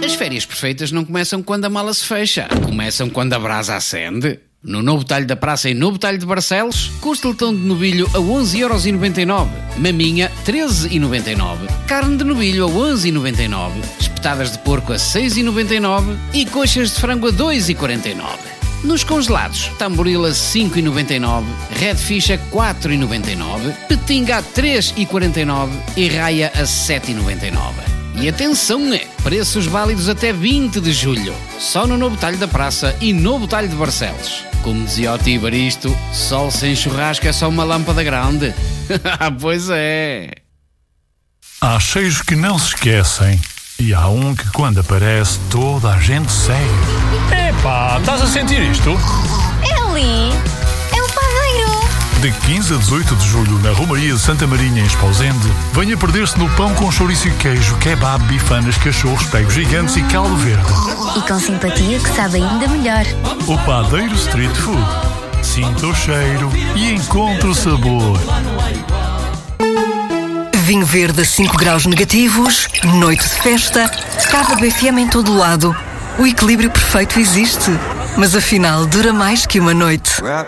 As férias perfeitas não começam quando a mala se fecha, começam quando a brasa acende. No Novo Talho da Praça e Novo Talho de Barcelos, costelão de novilho a 11,99€, maminha 13,99€, carne de novilho a 11,99€, espetadas de porco a 6,99€ e coxas de frango a 2,49€. Nos congelados, tamboril a 5,99€, redfish a 4,99€, petinga a 3,49€ e raia a 7,99€. E atenção, preços válidos até 20 de julho, só no Novo Talho da Praça e Novo Talho de Barcelos. Como dizia o Tibaristo, sol sem churrasco é só uma lâmpada grande. Pois é. Há cheiros que não se esquecem e há um que quando aparece toda a gente segue. Epá, estás a sentir isto? É ali, é o padeiro. De 15 a 18 de julho, na Romaria de Santa Marinha, em Espousende, venha perder-se no pão com chouriço e queijo, kebab, bifanas, cachorros, pegos gigantes e caldo verde. E com simpatia que sabe ainda melhor. O Padeiro Street Food. Sinta o cheiro e encontre o sabor. Vinho verde a 5 graus negativos, noite de festa, Cava BFM em todo lado. O equilíbrio perfeito existe, mas afinal dura mais que uma noite.